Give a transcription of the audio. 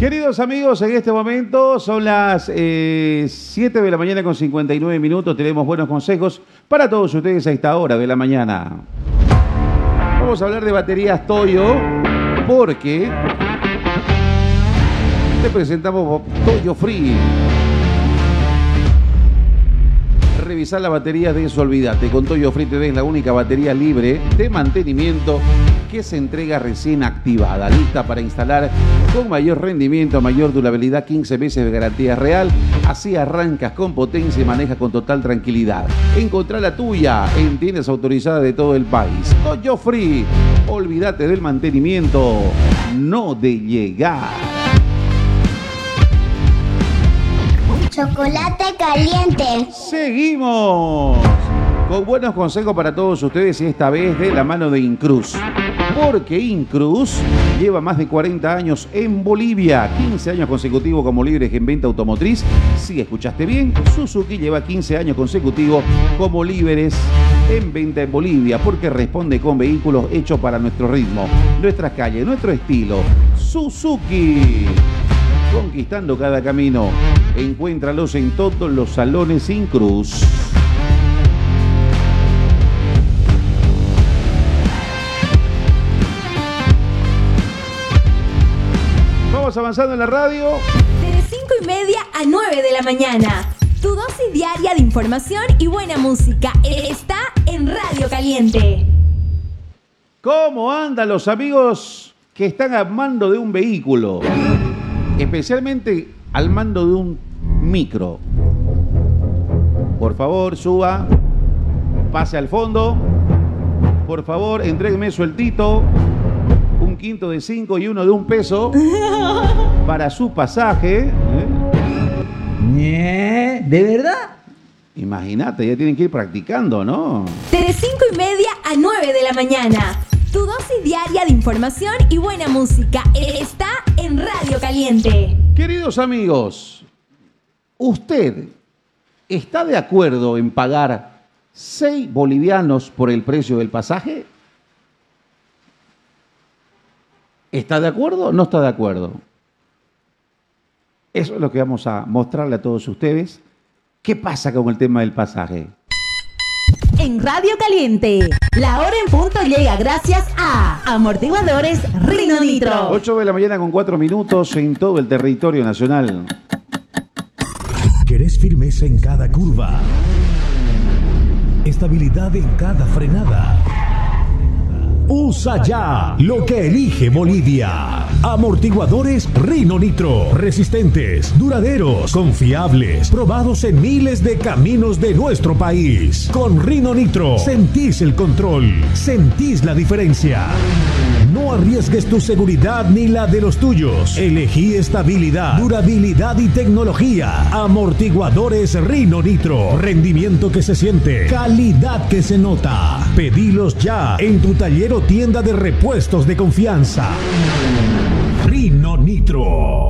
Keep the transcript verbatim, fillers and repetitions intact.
Queridos amigos, en este momento son las eh, siete de la mañana con cincuenta y nueve minutos. Tenemos buenos consejos para todos ustedes a esta hora de la mañana. Vamos a hablar de baterías Toyo porque te presentamos Toyo Free. Revisar las baterías de eso, olvídate. Con Toyo Free te des la única batería libre de mantenimiento que se entrega recién activada, lista para instalar con mayor rendimiento, mayor durabilidad, quince meses de garantía real. Así arrancas con potencia y manejas con total tranquilidad. Encontrá la tuya en tiendas autorizadas de todo el país. Toyo Free, olvídate del mantenimiento, no de llegar. Chocolate caliente. Seguimos con buenos consejos para todos ustedes y esta vez de la mano de Incruz. Porque Incruz lleva más de cuarenta años en Bolivia, quince años consecutivos como líderes en venta automotriz. Si escuchaste bien, Suzuki lleva quince años consecutivos como líderes en venta en Bolivia, porque responde con vehículos hechos para nuestro ritmo, nuestras calles, nuestro estilo. Suzuki, conquistando cada camino. Encuéntralos en todos los salones Incruz. Vamos avanzando en la radio. De cinco y media a nueve de la mañana. Tu dosis diaria de información y buena música está en Radio Caliente. ¿Cómo andan los amigos que están al mando de un vehículo? Especialmente al mando de un micro. Por favor, suba, pase al fondo. Por favor, entrégueme sueltito un quinto de cinco y uno de un peso para su pasaje. ¿Eh? ¿De verdad? Imagínate, ya tienen que ir practicando, ¿no? De cinco y media a nueve de la mañana. Tu dosis diaria de información y buena música está en Radio Caliente. Queridos amigos, ¿usted está de acuerdo en pagar seis bolivianos por el precio del pasaje? ¿Está de acuerdo o no está de acuerdo? Eso es lo que vamos a mostrarle a todos ustedes. ¿Qué pasa con el tema del pasaje? En Radio Caliente, la hora en punto llega gracias a Amortiguadores Rino Nitro. ocho de la mañana con cuatro minutos en todo el territorio nacional. ¿Querés firmeza en cada curva? ¿Estabilidad en cada frenada? Usa ya lo que elige Bolivia. Amortiguadores Rino Nitro. Resistentes, duraderos, confiables, probados en miles de caminos de nuestro país. Con Rino Nitro sentís el control, sentís la diferencia. No arriesgues tu seguridad ni la de los tuyos. Elegí estabilidad, durabilidad y tecnología. Amortiguadores Rino Nitro. Rendimiento que se siente, calidad que se nota. Pedilos ya en tu taller o tienda de repuestos de confianza. Rino Nitro.